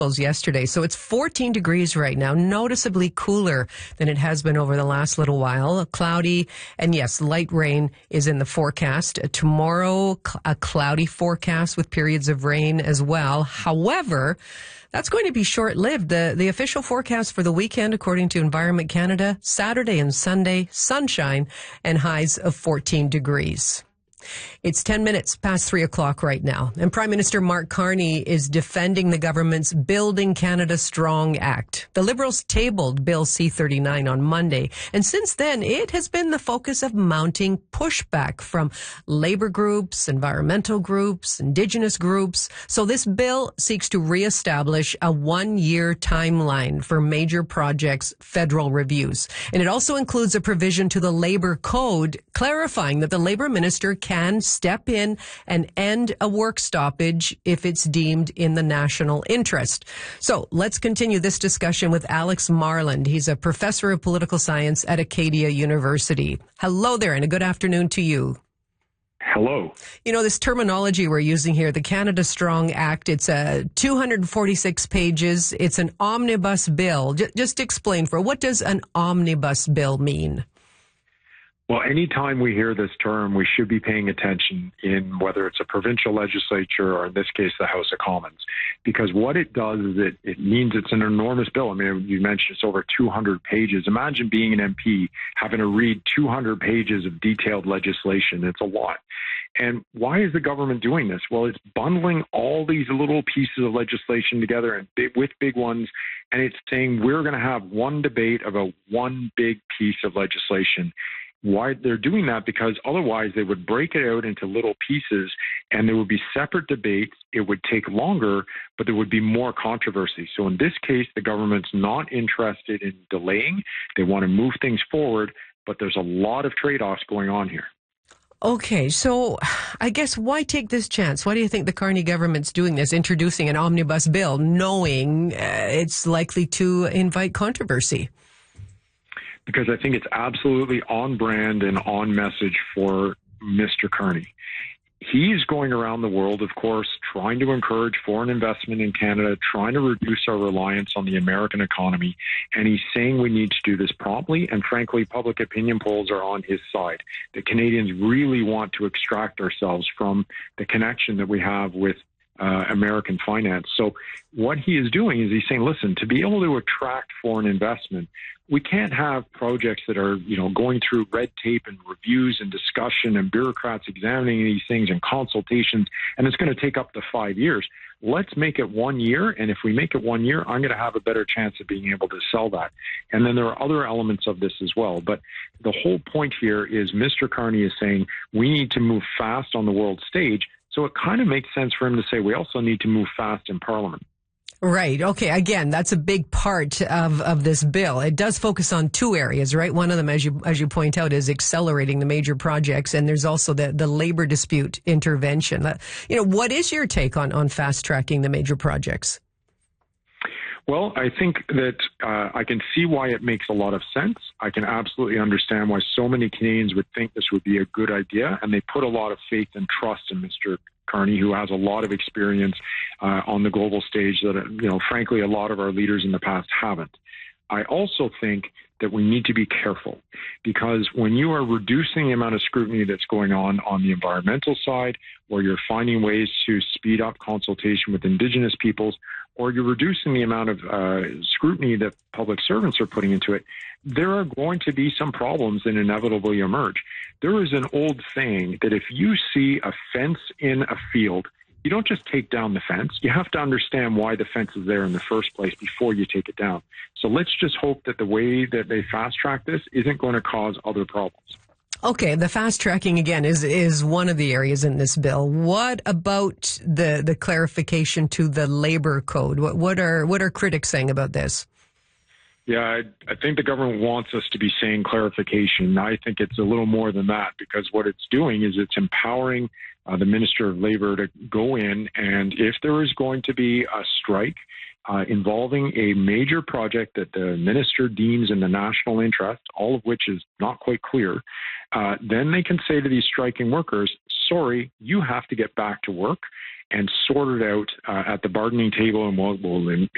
yesterday. So it's 14 degrees right now, noticeably cooler than it has been over the last little while. Cloudy, and yes, light rain is in the forecast. Tomorrow, a cloudy forecast with periods of rain as well. However, that's going to be short-lived. The official forecast for the weekend, according to Environment Canada, Saturday and Sunday, sunshine and highs of 14 degrees. It's 10 minutes past 3 o'clock right now, and Prime Minister Mark Carney is defending the government's Building Canada Strong Act. The Liberals tabled Bill C-39 on Monday, and since then, it has been the focus of mounting pushback from labor groups, environmental groups, Indigenous groups. So this bill seeks to reestablish a one-year timeline for major projects' federal reviews. And it also includes a provision to the Labor Code clarifying that the Labor Minister can step in and end a work stoppage if it's deemed in the national interest. So let's continue this discussion with Alex Marland. He's a professor of political science at Acadia University. Hello there, and a good afternoon to you. Hello. You know, this terminology we're using here, the Canada Strong Act, it's 246 pages. It's an omnibus bill. Just explain what does an omnibus bill mean? Well, anytime we hear this term, we should be paying attention in whether it's a provincial legislature or in this case, the House of Commons, because what it does is it means it's an enormous bill. I mean, you mentioned it's over 200 pages. Imagine being an MP, having to read 200 pages of detailed legislation. It's a lot. And why is the government doing this? Well, it's bundling all these little pieces of legislation together and with big ones. And it's saying we're going to have one debate about one big piece of legislation. Why they're doing that? Because otherwise they would break it out into little pieces and there would be separate debates. It would take longer, but there would be more controversy. So in this case, the government's not interested in delaying. They want to move things forward, but there's a lot of trade-offs going on here. Okay, so I guess why take this chance? Why do you think the Carney government's doing this, introducing an omnibus bill, knowing it's likely to invite controversy? Because I think it's absolutely on brand and on message for Mr. Carney. He's going around the world, of course, trying to encourage foreign investment in Canada, trying to reduce our reliance on the American economy. And he's saying we need to do this promptly. And frankly, public opinion polls are on his side. The Canadians really want to extract ourselves from the connection that we have with American finance. So what he is doing is he's saying, listen, to be able to attract foreign investment, we can't have projects that are, going through red tape and reviews and discussion and bureaucrats examining these things and consultations, and it's going to take up to 5 years. Let's make it 1 year, and if we make it 1 year, I'm going to have a better chance of being able to sell that. And then there are other elements of this as well. But the whole point here is Mr. Carney is saying we need to move fast on the world stage. So it kind of makes sense for him to say we also need to move fast in Parliament. Right. Okay. Again, that's a big part of this bill. It does focus on two areas, right? One of them, as you point out, is accelerating the major projects, and there's also the labor dispute intervention. What is your take on fast tracking the major projects? Well, I think that I can see why it makes a lot of sense. I can absolutely understand why so many Canadians would think this would be a good idea, and they put a lot of faith and trust in Mr. Carney, who has a lot of experience on the global stage that, frankly, a lot of our leaders in the past haven't. I also think that we need to be careful, because when you are reducing the amount of scrutiny that's going on the environmental side, or you're finding ways to speed up consultation with Indigenous peoples, or you're reducing the amount of scrutiny that public servants are putting into it, there are going to be some problems that inevitably emerge. There is an old saying that if you see a fence in a field, you don't just take down the fence. You have to understand why the fence is there in the first place before you take it down. So let's just hope that the way that they fast track this isn't going to cause other problems. Okay, the fast tracking again is one of the areas in this bill. What about the clarification to the labor code? What are critics saying about this? Yeah, I think the government wants us to be saying clarification. I think it's a little more than that, because what it's doing is it's empowering the Minister of Labor to go in, and if there is going to be a strike involving a major project that the minister deems in the national interest, all of which is not quite clear, then they can say to these striking workers, sorry, you have to get back to work and sort it out at the bargaining table, and we'll